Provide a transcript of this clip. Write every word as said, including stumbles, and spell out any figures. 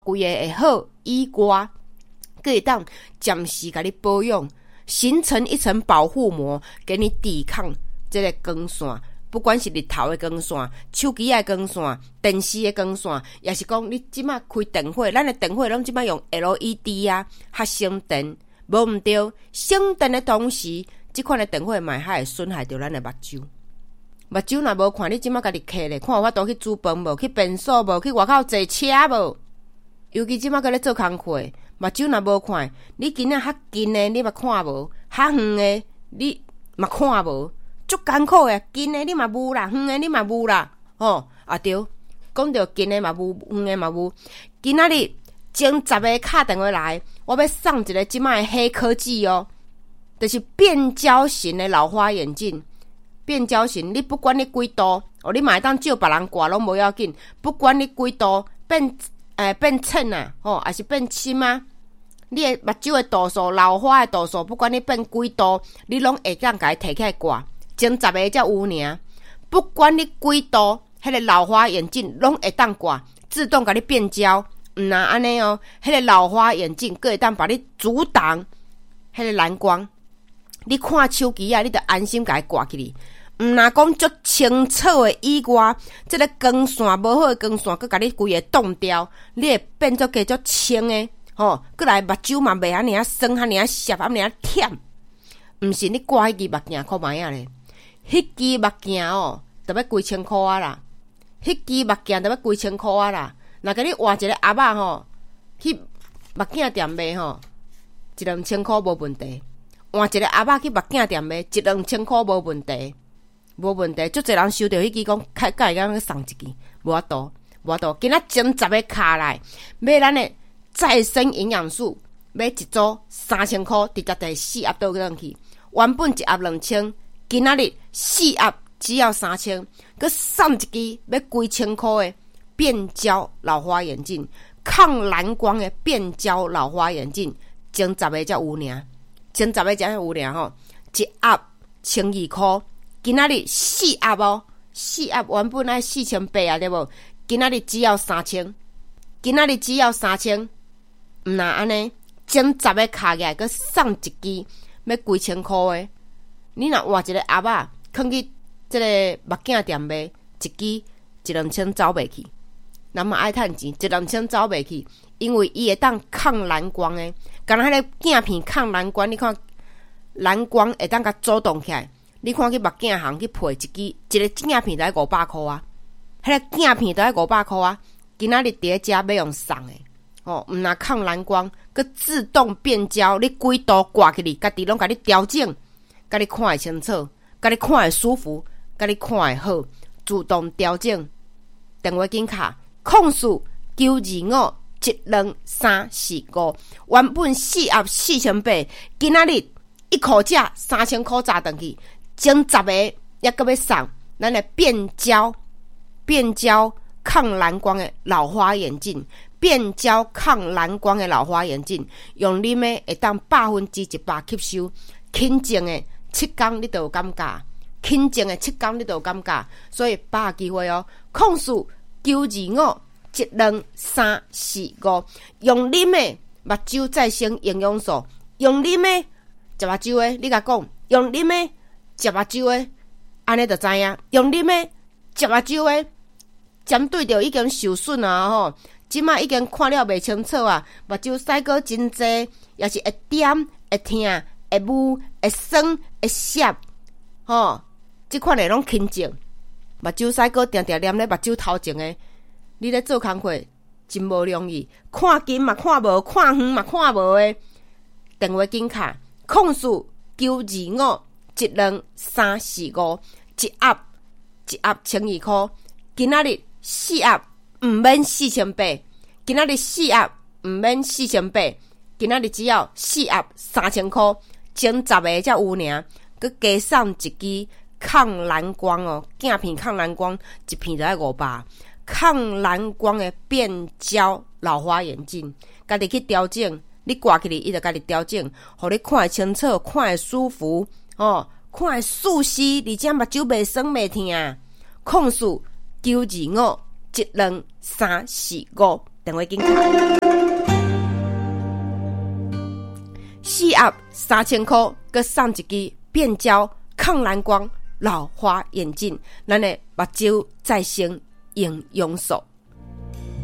规个会好以外，可以当暂时给你保养，形成一层保护膜，给你抵抗这个光线。不管是日头的光线、手机的光线、电视的光线，也是讲你即马开电火，咱的电火拢即马用 L E D 啊，较省电，无毋对。省电的同时，即款的电火嘛还会损害到咱的目睭。目睭若无看，你即马家己徛咧，看有法度去煮饭无？去便所无？去外口坐车无？尤其即马个咧做工课，目睭若无看，你今仔较近的你嘛看无，较远的你嘛看无。足艰苦诶，近诶你嘛无啦，远诶你嘛无啦，吼啊对，讲到近诶嘛无，远诶嘛无。今仔日前十个敲电话来，我要送一个即卖黑科技哦，就是变焦型的老花眼镜。变焦型，你不管你几度，哦，你嘛会当照别人挂拢无要紧，不管你几度变诶、呃、变浅啊，吼，还是变深啊，你诶目睭诶度数、老花诶度数，不管你变几度，你拢会当甲伊摕起来挂。前十个才有尔，不管你几度，迄个老花眼镜拢会当挂，自动甲你变焦。毋若安尼哦，迄个老花眼镜佫会当把你阻挡迄个蓝光。你看手机啊，你着安心甲伊挂起哩。毋若讲足清楚的以外，即个光线无好的光线，佫甲你规个挡掉，你会变做加足清的，吼，佫来目睭嘛袂安尼啊酸，安尼啊涩，安尼啊忝。毋是你挂迄支目镜看卖啊咧。迄支目镜哦，得要几千箍啊啦！迄支目镜得要几千箍啊啦！若甲你换一个盒仔吼，去目镜店卖吼，一两千箍无问题。换一个盒仔去目镜店卖，一两千箍无问题，无问题。足侪人收到迄支讲，开介讲送一支，无法度，无法度。今仔前十个卡来，买咱的再生营养素，买一组三千箍，直接第四盒倒转去。原本一盒两千。今仔日四盒只要三千，佮送一支要几千块的变焦老花眼镜，抗蓝光的变焦老花眼镜，前十个才有尔，前十个才有尔吼，一盒千二块，今仔日四盒哦，四盒原本爱四千八啊，对无？今仔日只要三千，今仔日只要三千，毋若安尼，前十个卡起来佮送一支要几千块的。你若换一个盒仔，放去即个目镜店卖，一支一两千走袂去，咱嘛爱趁钱，一两千走袂去，因为伊会当抗蓝光诶。敢若迄个镜片抗蓝光，你看蓝光会当甲阻挡起来。你看去目镜行去配一支，一个镜片就要五百箍啊，迄个镜片就要五百箍啊。今仔日伫遮要用送诶，哦，毋若抗蓝光，佮自动变焦，你几度挂起哩，家己拢甲你调整。甲你看会清楚，甲你看会舒服，甲你看会好，自动调整。电话紧卡控诉九二五一两三四五，原本四盒四千八，今仔日一口价三千块砸转去，前十个也搁要送咱的变焦变焦抗蓝光的老花眼镜，变焦抗蓝光的老花眼镜，用啉的会当百分之一百吸收，轻症的。七天你就有感觉，轻症的七天你就有感觉，所以把握机会哦。控诉九二五一两三四五，用啉的目睭再生营养素，用啉的食目睭的，你甲讲，用啉的食目睭的，安尼就知影，用啉的食目睭的，针对着已经受损啊吼，即马已经看了袂清楚啊，目睭屎膏真济，也是会点会痛。会雾、会酸、会涩，吼，即款诶拢轻症。目睭屎膏定定黏咧目睭头前诶，你咧做工课真无容易，看近嘛看无，看远嘛看无诶。电话紧卡控诉九二五一两三四五，一盒一盒千二块。今仔日四盒毋免四千八，今仔日四盒毋免四千八，今仔日只要四盒三千块。前十个才有尔，佮加送一支抗蓝光哦，镜片抗蓝光一片就要五百，抗蓝光的变焦老花眼镜，家己去调整，你挂起哩，伊就家己调整，互你看会清楚，看会舒服哦，看会舒适，而且目睭袂酸袂痛。控诉九二五一两三四五。 电话紧卡。四盒三千块，佮送一支变焦抗蓝光老花眼镜，咱的目睭再生营养素。